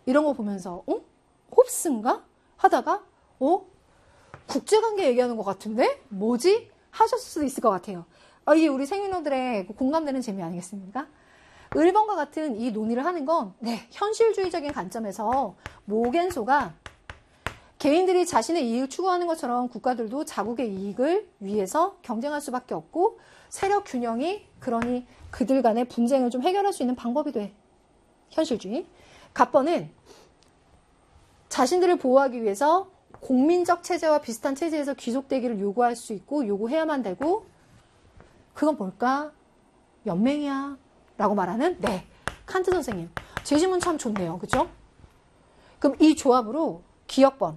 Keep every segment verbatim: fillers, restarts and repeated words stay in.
이런 거 보면서 어? 홉스인가? 하다가 어? 국제관계 얘기하는 것 같은데? 뭐지? 하셨을 수도 있을 것 같아요. 아, 이게 우리 생민호들의 공감되는 재미 아니겠습니까? 일 번과 같은 이 논의를 하는 건 네, 현실주의적인 관점에서 모겐소가 개인들이 자신의 이익을 추구하는 것처럼 국가들도 자국의 이익을 위해서 경쟁할 수밖에 없고 세력 균형이 그러니 그들 간의 분쟁을 좀 해결할 수 있는 방법이 돼. 현실주의. 갑번은 자신들을 보호하기 위해서 공민적 체제와 비슷한 체제에서 귀속되기를 요구할 수 있고 요구해야만 되고 그건 뭘까? 연맹이야 라고 말하는 네, 칸트 선생님. 제시문 참 좋네요. 그죠? 그럼 이 조합으로 기억번.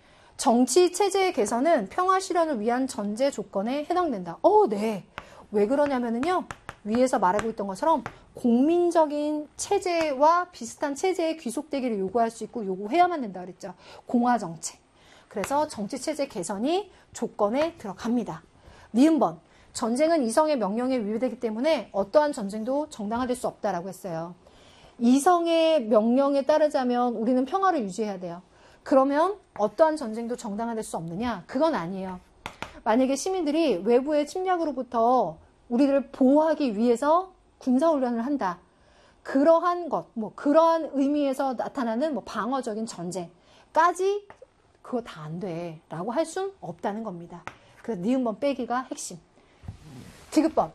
정치 체제의 개선은 평화 실현을 위한 전제 조건에 해당된다. 어, 네. 왜 그러냐면은요. 위에서 말하고 있던 것처럼 공민적인 체제와 비슷한 체제에 귀속되기를 요구할 수 있고 요구해야만 된다 그랬죠. 공화정책. 그래서 정치 체제 개선이 조건에 들어갑니다. 니은번. 전쟁은 이성의 명령에 위배되기 때문에 어떠한 전쟁도 정당화될 수 없다라고 했어요. 이성의 명령에 따르자면 우리는 평화를 유지해야 돼요. 그러면 어떠한 전쟁도 정당화될 수 없느냐? 그건 아니에요. 만약에 시민들이 외부의 침략으로부터 우리를 보호하기 위해서 군사훈련을 한다. 그러한 것, 뭐 그러한 의미에서 나타나는 뭐 방어적인 전쟁까지 그거 다 안 돼 라고 할 순 없다는 겁니다. 그래서 니은번 빼기가 핵심. 디귿번.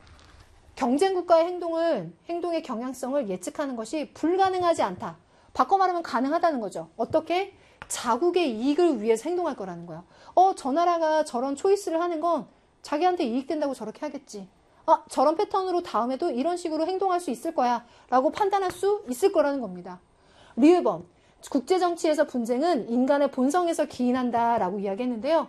경쟁국가의 행동을, 행동의 경향성을 예측하는 것이 불가능하지 않다. 바꿔 말하면 가능하다는 거죠. 어떻게? 자국의 이익을 위해서 행동할 거라는 거예요. 어, 저 나라가 저런 초이스를 하는 건 자기한테 이익된다고 저렇게 하겠지. 아, 저런 패턴으로 다음에도 이런 식으로 행동할 수 있을 거야 라고 판단할 수 있을 거라는 겁니다. 리을번. 국제정치에서 분쟁은 인간의 본성에서 기인한다 라고 이야기했는데요.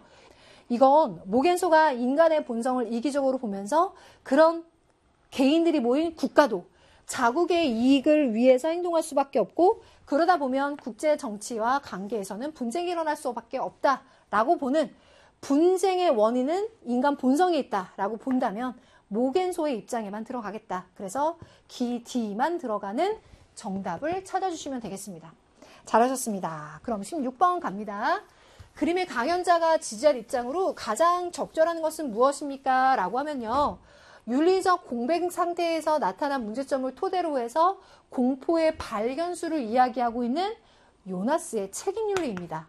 이건 모겐소가 인간의 본성을 이기적으로 보면서 그런 개인들이 모인 국가도 자국의 이익을 위해서 행동할 수밖에 없고 그러다 보면 국제 정치와 관계에서는 분쟁이 일어날 수밖에 없다라고 보는 분쟁의 원인은 인간 본성에 있다라고 본다면 모겐소의 입장에만 들어가겠다. 그래서 기, D만 들어가는 정답을 찾아주시면 되겠습니다. 잘하셨습니다. 그럼 십육 번 갑니다. 그림의 강연자가 지지할 입장으로 가장 적절한 것은 무엇입니까? 라고 하면요. 윤리적 공백 상태에서 나타난 문제점을 토대로 해서 공포의 발견수를 이야기하고 있는 요나스의 책임윤리입니다.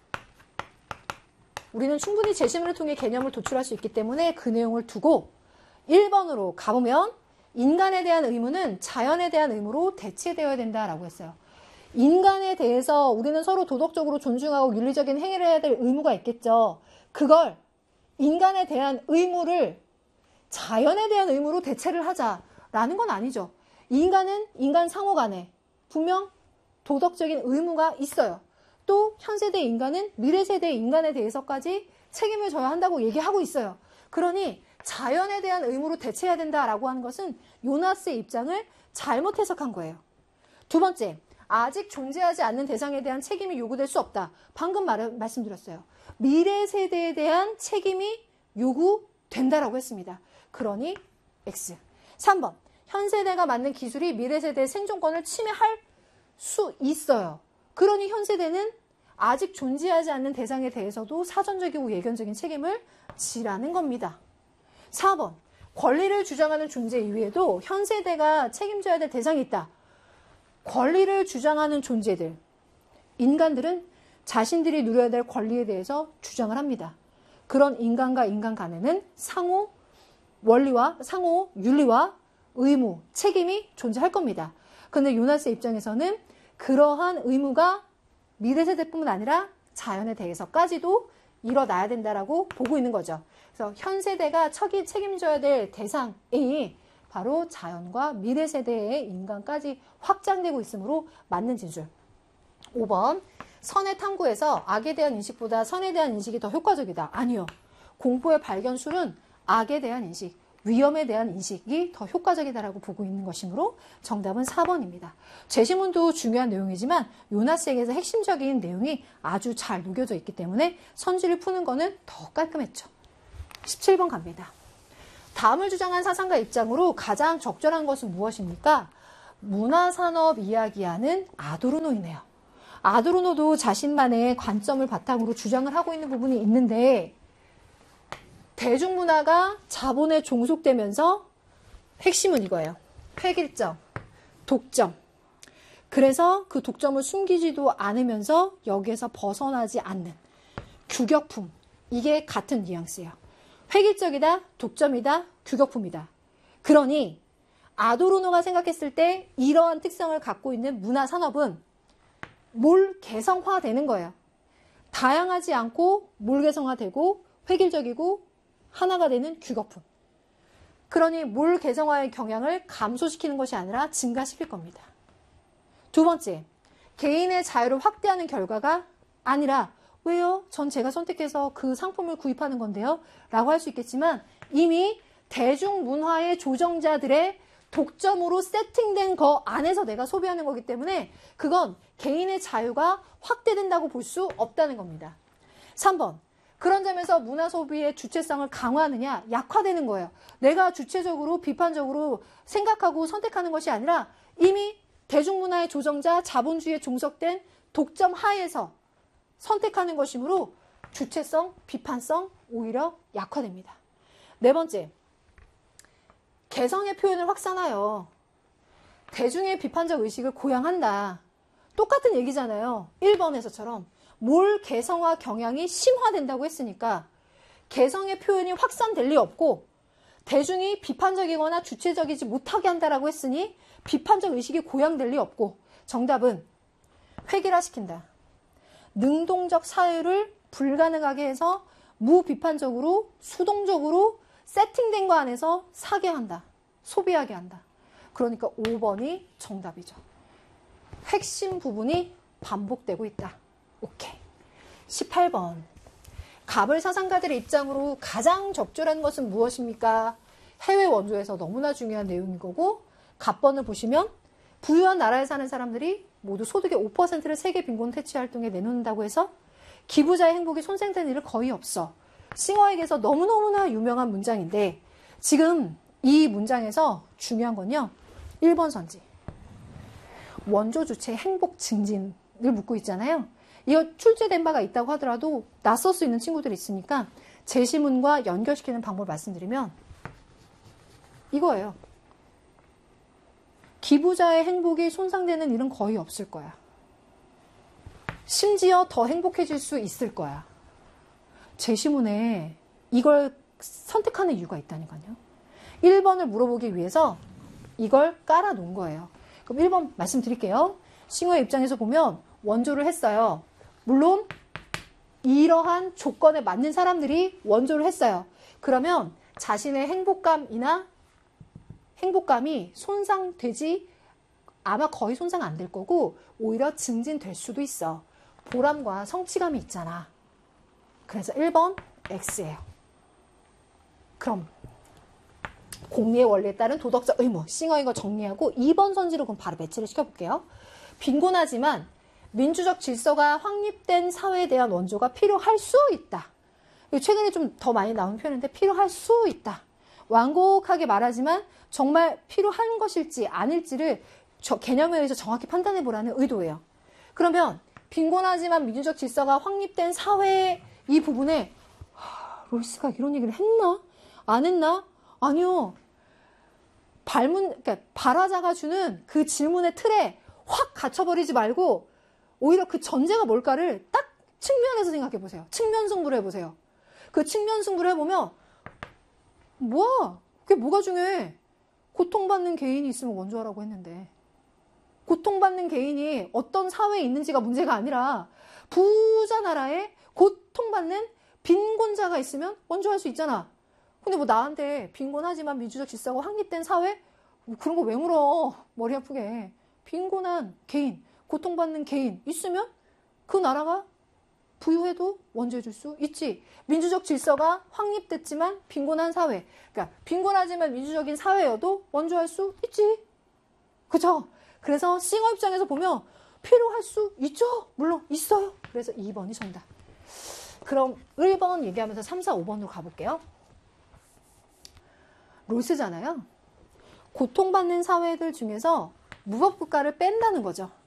우리는 충분히 재심을 통해 개념을 도출할 수 있기 때문에 그 내용을 두고 일 번으로 가보면 인간에 대한 의무는 자연에 대한 의무로 대체되어야 된다라고 했어요. 인간에 대해서 우리는 서로 도덕적으로 존중하고 윤리적인 행위를 해야 될 의무가 있겠죠. 그걸 인간에 대한 의무를 자연에 대한 의무로 대체를 하자라는 건 아니죠. 인간은 인간 상호 간에 분명 도덕적인 의무가 있어요. 또 현 세대 인간은 미래 세대 인간에 대해서까지 책임을 져야 한다고 얘기하고 있어요. 그러니 자연에 대한 의무로 대체해야 된다라고 하는 것은 요나스의 입장을 잘못 해석한 거예요. 두 번째, 아직 존재하지 않는 대상에 대한 책임이 요구될 수 없다. 방금 말, 말씀드렸어요. 미래 세대에 대한 책임이 요구된다라고 했습니다. 그러니 X. 삼 번. 현 세대가 만든 기술이 미래 세대의 생존권을 침해할 수 있어요. 그러니 현 세대는 아직 존재하지 않는 대상에 대해서도 사전적이고 예견적인 책임을 지라는 겁니다. 사 번. 권리를 주장하는 존재 이외에도 현 세대가 책임져야 될 대상이 있다. 권리를 주장하는 존재들, 인간들은 자신들이 누려야 될 권리에 대해서 주장을 합니다. 그런 인간과 인간 간에는 상호 원리와 상호 윤리와 의무, 책임이 존재할 겁니다. 그런데 요나스의 입장에서는 그러한 의무가 미래 세대뿐만 아니라 자연에 대해서까지도 일어나야 된다라고 보고 있는 거죠. 그래서 현 세대가 척이 책임져야 될 대상이 바로 자연과 미래 세대의 인간까지 확장되고 있으므로 맞는 진술. 오 번. 선의 탐구에서 악에 대한 인식보다 선에 대한 인식이 더 효과적이다. 아니요. 공포의 발견술은 악에 대한 인식, 위험에 대한 인식이 더 효과적이다라고 보고 있는 것이므로 정답은 사 번입니다. 제시문도 중요한 내용이지만 요나스에게서 핵심적인 내용이 아주 잘 녹여져 있기 때문에 선지를 푸는 거는 더 깔끔했죠. 십칠 번 갑니다. 다음을 주장한 사상가 입장으로 가장 적절한 것은 무엇입니까? 문화산업 이야기하는 아도르노이네요. 아도르노도 자신만의 관점을 바탕으로 주장을 하고 있는 부분이 있는데 대중문화가 자본에 종속되면서 핵심은 이거예요. 획일점, 독점. 그래서 그 독점을 숨기지도 않으면서 여기에서 벗어나지 않는 규격품. 이게 같은 뉘앙스예요. 획일적이다, 독점이다, 규격품이다. 그러니 아도르노가 생각했을 때 이러한 특성을 갖고 있는 문화산업은 몰 개성화되는 거예요. 다양하지 않고 몰 개성화되고 획일적이고 하나가 되는 규격품. 그러니 몰 개성화의 경향을 감소시키는 것이 아니라 증가시킬 겁니다. 두 번째, 개인의 자유를 확대하는 결과가 아니라 왜요? 전 제가 선택해서 그 상품을 구입하는 건데요. 라고 할 수 있겠지만 이미 대중문화의 조정자들의 독점으로 세팅된 거 안에서 내가 소비하는 거기 때문에 그건 개인의 자유가 확대된다고 볼 수 없다는 겁니다. 삼 번, 그런 점에서 문화 소비의 주체성을 강화하느냐, 약화되는 거예요. 내가 주체적으로 비판적으로 생각하고 선택하는 것이 아니라 이미 대중문화의 조정자, 자본주의에 종속된 독점 하에서 선택하는 것이므로 주체성, 비판성 오히려 약화됩니다. 네 번째, 개성의 표현을 확산하여 대중의 비판적 의식을 고양한다. 똑같은 얘기잖아요. 일 번에서처럼 몰 개성화 경향이 심화된다고 했으니까 개성의 표현이 확산될 리 없고 대중이 비판적이거나 주체적이지 못하게 한다라고 했으니 비판적 의식이 고양될 리 없고 정답은 획일화시킨다. 능동적 사회를 불가능하게 해서 무비판적으로 수동적으로 세팅된 거 안에서 사게 한다. 소비하게 한다. 그러니까 오 번이 정답이죠. 핵심 부분이 반복되고 있다. 오케이. 십팔 번. 가불 사상가들의 입장으로 가장 적절한 것은 무엇입니까? 해외 원조에서 너무나 중요한 내용인 거고 갑번을 보시면 부유한 나라에 사는 사람들이 모두 소득의 오 퍼센트를 세계 빈곤 퇴치 활동에 내놓는다고 해서 기부자의 행복이 손상되는 일은 거의 없어. 싱어에게서 너무너무나 유명한 문장인데 지금 이 문장에서 중요한 건요. 일 번 선지. 원조 주체의 행복 증진을 묻고 있잖아요. 이거 출제된 바가 있다고 하더라도 낯설 수 있는 친구들이 있으니까 제시문과 연결시키는 방법을 말씀드리면 이거예요. 기부자의 행복이 손상되는 일은 거의 없을 거야. 심지어 더 행복해질 수 있을 거야. 제시문에 이걸 선택하는 이유가 있다니까요. 일 번을 물어보기 위해서 이걸 깔아놓은 거예요. 그럼 일 번 말씀드릴게요. 싱어의 입장에서 보면 원조를 했어요. 물론 이러한 조건에 맞는 사람들이 원조를 했어요. 그러면 자신의 행복감이나 행복감이 손상되지 아마 거의 손상 안 될 거고 오히려 증진될 수도 있어. 보람과 성취감이 있잖아. 그래서 일 번 X예요. 그럼 공리의 원리에 따른 도덕적 의무, 싱어인 거 정리하고 이 번 선지로 그럼 바로 매치를 시켜볼게요. 빈곤하지만 민주적 질서가 확립된 사회에 대한 원조가 필요할 수 있다. 최근에 좀 더 많이 나온 표현인데 필요할 수 있다. 완곡하게 말하지만 정말 필요한 것일지 아닐지를 저 개념에 의해서 정확히 판단해 보라는 의도예요. 그러면 빈곤하지만 민주적 질서가 확립된 사회 이 부분에 하, 롤스가 이런 얘기를 했나? 안 했나? 아니요. 발문, 그러니까 발화자가 주는 그 질문의 틀에 확 갇혀버리지 말고 오히려 그 전제가 뭘까를 딱 측면에서 생각해 보세요. 측면 승부를 해보세요. 그 측면 승부를 해보면 뭐야? 그게 뭐가 중요해? 고통받는 개인이 있으면 원조하라고 했는데 고통받는 개인이 어떤 사회에 있는지가 문제가 아니라 부자 나라에 고통받는 빈곤자가 있으면 원조할 수 있잖아. 근데 뭐 나한테 빈곤하지만 민주적 질서가 확립된 사회? 뭐 그런 거 왜 물어? 머리 아프게. 빈곤한 개인, 고통받는 개인 있으면 그 나라가 부유해도 원조해줄 수 있지. 민주적 질서가 확립됐지만 빈곤한 사회. 그러니까 빈곤하지만 민주적인 사회여도 원조할 수 있지. 그죠? 그래서 싱어 입장에서 보면 필요할 수 있죠. 물론 있어요. 그래서 이 번이 정답. 그럼 일 번 얘기하면서 삼, 사, 오 번으로 가볼게요. 롤스잖아요. 고통받는 사회들 중에서 무법국가를 뺀다는 거죠.